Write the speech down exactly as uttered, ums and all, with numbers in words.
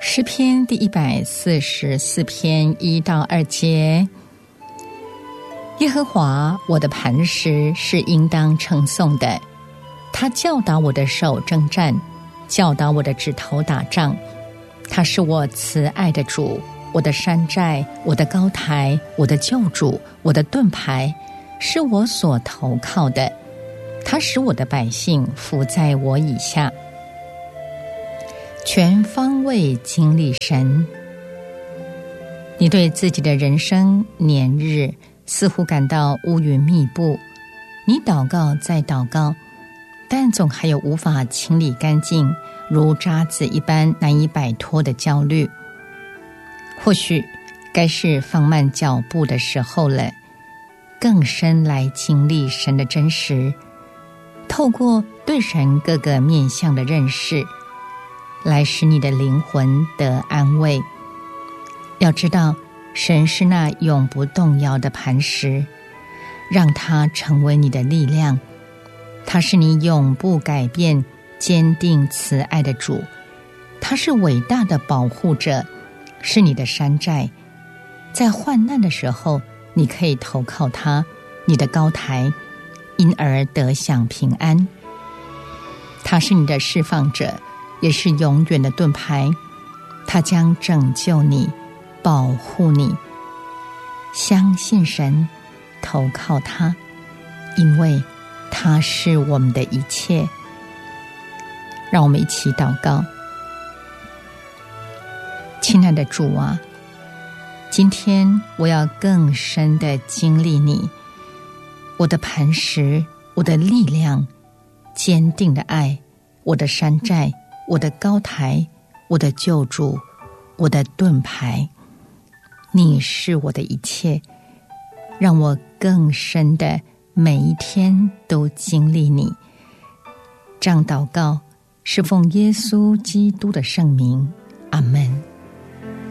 诗篇第一百四十四篇一到二节，耶和华我的磐石是应当称颂的，他教导我的手征战，教导我的指头打仗。他是我慈爱的主，我的山寨，我的高台，我的救主，我的盾牌，是我所投靠的。他使我的百姓服在我以下。全方位经历神。你对自己的人生年日似乎感到乌云密布，你祷告再祷告，但总还有无法清理干净，如渣子一般难以摆脱的焦虑。或许该是放慢脚步的时候了，更深来经历神的真实，透过对神各个面向的认识，来使你的灵魂得安慰。要知道，神是那永不动摇的磐石，让它成为你的力量。他是你永不改变、坚定慈爱的主，他是伟大的保护者，是你的山寨。在患难的时候，你可以投靠他，你的高台，因而得享平安。他是你的释放者，也是永远的盾牌，他将拯救你，保护你。相信神，投靠他，因为他是我们的一切。让我们一起祷告。亲爱的主啊，今天我要更深地经历你，我的磐石，我的力量，坚定的爱，我的山寨，我的高台，我的救主，我的盾牌。你是我的一切，让我更深的每一天都经历你。这样祷告是奉耶稣基督的圣名，阿们。